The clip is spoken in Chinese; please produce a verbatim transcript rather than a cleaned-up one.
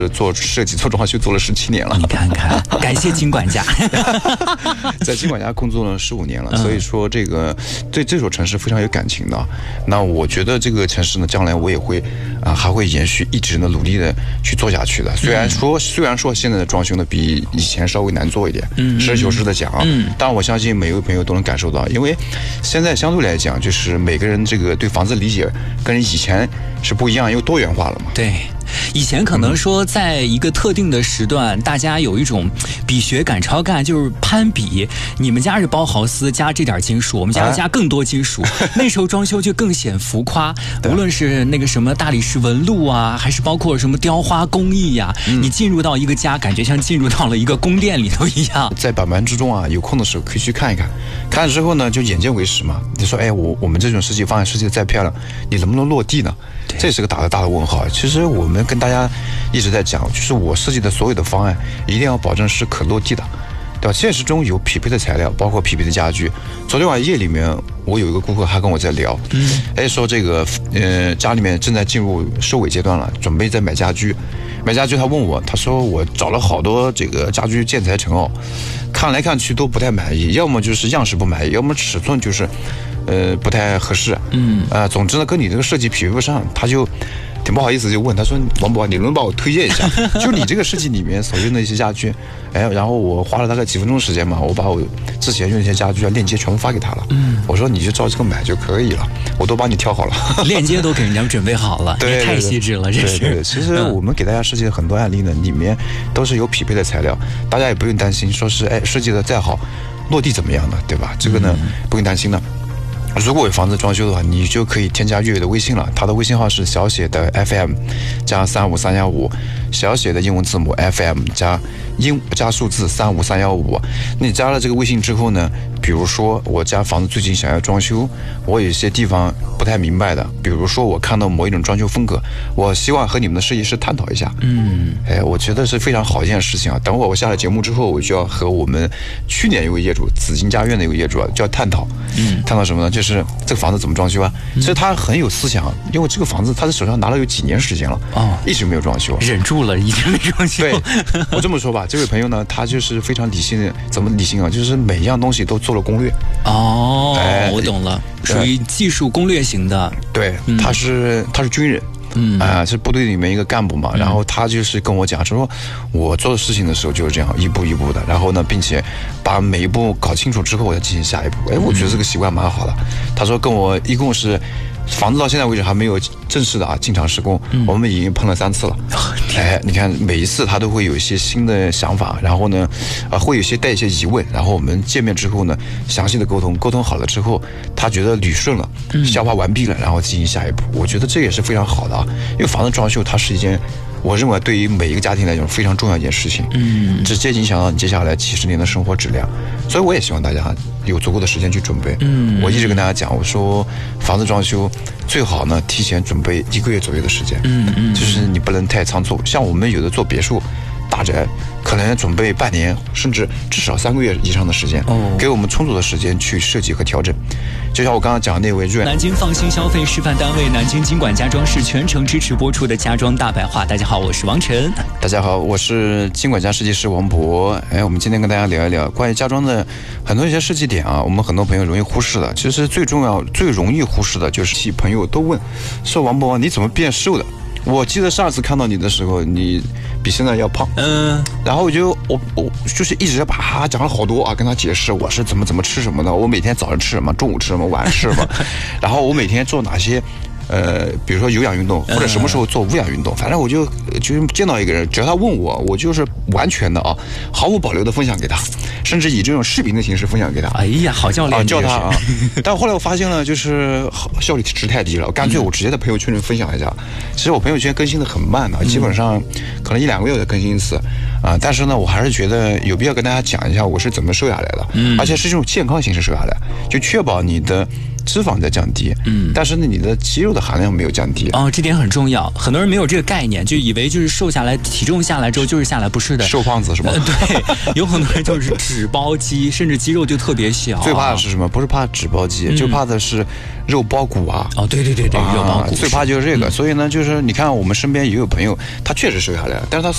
做设计、做装修做了十七年了。 你看看，感谢金管家， 在金管家工作了十五年了，所以说这个对这所城市非常有感情的。那我觉得这个城市呢，将来我也会啊，还会延续一直呢努力的去做下去的。虽然说，虽然说现在的装修呢比以前稍微难做一点，嗯，实事求是的讲啊，嗯，但我相信每一位朋友都能感受到，因为现在相对来讲，就是每个人这个对房子理解跟以前是不一样，又多元化了嘛。 对。以前可能说，在一个特定的时段，大家有一种比学赶超干，就是攀比。你们家是包豪斯加这点金属，我们家加更多金属。那时候装修就更显浮夸，无论是那个什么大理石纹路啊，还是包括什么雕花工艺呀、啊嗯，你进入到一个家，感觉像进入到了一个宫殿里头一样。 在百忙之中啊，有空的时候可以去看一看。看了之后呢，就眼见为实嘛。你说，哎，我我们这种设计方案设计的再漂亮，你能不能落地呢？这是个大的大的问号。其实我们跟大家一直在讲，就是我设计的所有的方案一定要保证是可落地的，对吧？现实中有匹配的材料，包括匹配的家具。昨天晚上夜里面，我有一个顾客还跟我在聊，嗯，哎，说这个呃家里面正在进入收尾阶段了，准备在买家居。买家居，他问我，他说我找了好多这个家居建材城哦，看来看去都不太满意，要么就是样式不满意，要么尺寸就是呃不太合适，嗯，啊、呃，总之呢跟你这个设计匹配不上，他就挺不好意思就问他说，王博，你能帮我推荐一下，就你这个设计里面所用的一些家居，哎，然后我花了大概几分钟时间嘛，我把我之前用的一些家居啊链接全部发给他了，嗯，我说你就照这个买就可以了，我都帮你挑好了， 链接都给人家准备好了， 对， 太细致了，这是。 对对对，其实我们给大家设计的很多案例呢，里面都是有匹配的材料，大家也不用担心，说是哎设计的再好，落地怎么样呢？对吧？这个呢、嗯、不用担心的。如果有房子装修的话，你就可以添加粤语的微信了。他的微信号是小写的 F M 加三五三幺五，小写的英文字母 F M 加英加数字三五三幺五。那你加了这个微信之后呢，比如说我家房子最近想要装修，我有一些地方不太明白的，比如说我看到某一种装修风格，我希望和你们的设计师探讨一下。嗯，哎，我觉得是非常好一件事情啊。等会我下了节目之后，我就要和我们去年一位业主紫金家苑的一位业主啊，就要探讨。嗯，探讨什么呢？就是这个房子怎么装修啊？其实他很有思想，因为这个房子他在手上拿了有几年时间了，哦，一直没有装修， 忍住了，一直没装修。 对，我这么说吧，这位朋友呢，他就是非常理性的，怎么理性啊？就是每一样东西都做了攻略。 哦，哎、我懂了，属于技术攻略型的。 对，嗯、他是他是军人。嗯啊、呃，是部队里面一个干部嘛，然后他就是跟我讲，说我做事情的时候就是这样一步一步的，然后呢，并且把每一步搞清楚之后，我再进行下一步。哎，我觉得这个习惯蛮好的。他说跟我一共是房子到现在为止还没有正式的啊进场施工，嗯、我们已经碰了三次了。哎，你看每一次他都会有一些新的想法，然后呢，啊会有些带一些疑问，然后我们见面之后呢，详细的沟通，沟通好了之后，他觉得捋顺了，消化完毕了，然后进行下一步。我觉得这也是非常好的啊，因为房子装修它是一件，我认为对于每一个家庭来讲非常重要一件事情，嗯，直接影响到你接下来几十年的生活质量。所以我也希望大家有足够的时间去准备。嗯，我一直跟大家讲，我说房子装修最好呢提前准备一个月左右的时间。嗯嗯，就是你不能太仓促。像我们有的做别墅、大宅，可能准备半年，甚至至少三个月以上的时间，哦，给我们充足的时间去设计和调整。就像我刚刚讲的那位瑞， 南京放心消费示范单位南京金管家装是全程支持播出的家装大白话。大家好，我是王晨。 大家好，我是金管家设计师王博。哎，我们今天跟大家聊一聊关于家装的很多一些设计点啊，我们很多朋友容易忽视的。其实最重要、最容易忽视的就是朋友都问说王博你怎么变瘦的？我记得上次看到你的时候，你比现在要胖，嗯，然后我就我我就是一直把他讲了好多啊，跟他解释我是怎么怎么吃什么的，我每天早上吃什么，中午吃什么，晚上吃什么，然后我每天做哪些。呃，比如说有氧运动，或者什么时候做无氧运动，反正我就就是见到一个人，只要他问我，我就是完全的啊，毫无保留的分享给他，甚至以这种视频的形式分享给他。 哎呀，好教练啊，教他啊！但后来我发现了，就是效率值太低了，干脆我直接在朋友圈里分享一下。其实我朋友圈更新的很慢的，基本上可能一两个月才更新一次啊。但是呢，我还是觉得有必要跟大家讲一下我是怎么瘦下来的，嗯，而且是这种健康形式瘦下来，就确保你的脂肪在降低，嗯，但是呢，你的肌肉的含量没有降低。 哦，这点很重要，很多人没有这个概念，就以为就是瘦下来，体重下来之后就是下来，不是的， 瘦胖子是吧？ 呃、对，有很多人就是脂包肌，甚至肌肉就特别小。 最怕的是什么？不是怕脂包肌，嗯、就怕的是肉包骨啊。 哦，对对对对，啊、肉包骨。 最怕就是这个，嗯、所以呢，就是你看我们身边也有朋友，他确实瘦下来了，但是他